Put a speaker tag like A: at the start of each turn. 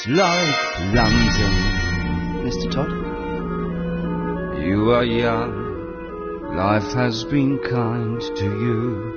A: like London.
B: Mr. Todd?
A: You are young, life has been kind to you.